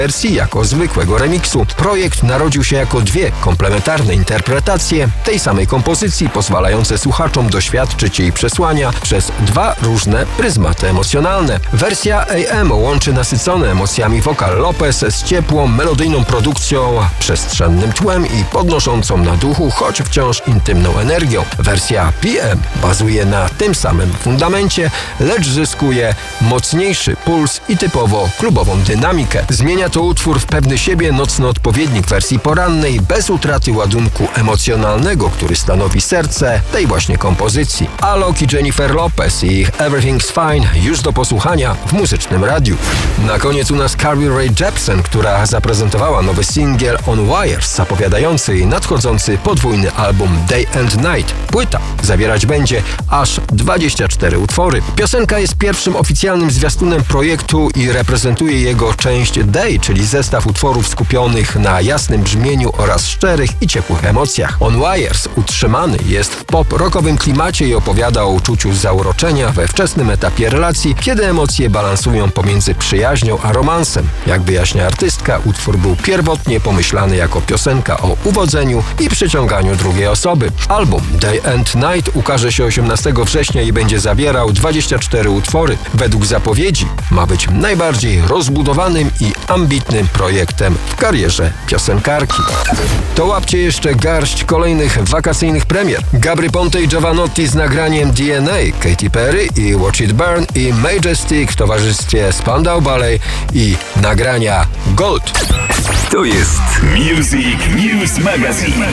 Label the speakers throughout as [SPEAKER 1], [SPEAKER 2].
[SPEAKER 1] wersji jako zwykłego remiksu. Projekt narodził się jako dwie komplementarne interpretacje tej samej kompozycji, pozwalające słuchaczom doświadczyć jej przesłania przez dwa różne pryzmaty emocjonalne. Wersja AM łączy nasycone emocjami wokal Lopez z ciepłą, melodyjną produkcją, przestrzennym tłem i podnoszącą na duchu, choć wciąż intymną energią. Wersja PM bazuje na tym samym fundamencie, lecz zyskuje mocniejszy puls i typowo klubową dynamikę. Zmienia to utwór w pewny siebie nocny odpowiednik wersji porannej, bez utraty ładunku emocjonalnego, który stanowi serce tej właśnie kompozycji. Alok i Jennifer Lopez i ich Everything's Fine już do posłuchania w Muzycznym Radiu. Na koniec u nas Carly Rae Jepsen, która zaprezentowała nowy singiel On Wires, zapowiadający nadchodzący podwójny album Day and Night. Płyta zawierać będzie aż 24 utwory. Piosenka jest pierwszym oficjalnym zwiastunem projektu i reprezentuje jego część Day, czyli zestaw utworów skupionych na jasnym brzmieniu oraz szczerych i ciepłych emocjach. On Wires utrzymany jest w pop-rockowym klimacie i opowiada o uczuciu zauroczenia we wczesnym etapie relacji, kiedy emocje balansują pomiędzy przyjaźnią a romansem. Jak wyjaśnia artystka, utwór był pierwotnie pomyślany jako piosenka o uwodzeniu i przyciąganiu drugiej osoby. Album Day and Night ukaże się 18 września i będzie zawierał 24 utwory. Według zapowiedzi ma być najbardziej rozbudowanym i ambitnym projektem w karierze piosenkarki. To łapcie jeszcze garść kolejnych wakacyjnych premier. Gabry Ponte i Jovanotti z nagraniem DNA, Katy Perry i Watch It Burn i Majestic w towarzystwie Spandau Ballet i nagrania Gold.
[SPEAKER 2] To jest Music News Magazine.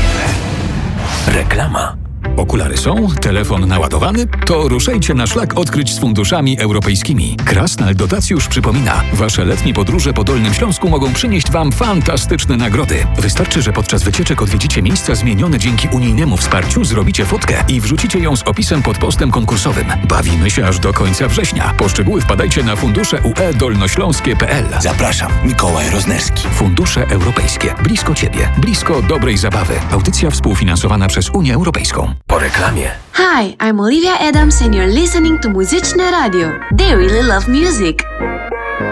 [SPEAKER 2] Reklama. Okulary są? Telefon naładowany? To ruszajcie na szlak odkryć z funduszami europejskimi. Krasnal Dotacjusz przypomina, wasze letnie podróże po Dolnym Śląsku mogą przynieść wam fantastyczne nagrody. Wystarczy, że podczas wycieczek odwiedzicie miejsca zmienione dzięki unijnemu wsparciu, zrobicie fotkę i wrzucicie ją z opisem pod postem konkursowym. Bawimy się aż do końca września. Po szczegóły wpadajcie na fundusze dolnośląskie.pl.
[SPEAKER 3] Zapraszam, Mikołaj Roznerski.
[SPEAKER 2] Fundusze Europejskie. Blisko ciebie. Blisko dobrej zabawy. Audycja współfinansowana przez Unię Europejską.
[SPEAKER 3] Po reklamie.
[SPEAKER 4] Hi, I'm Olivia Adams and you're listening to Muzyczne Radio. They really love music.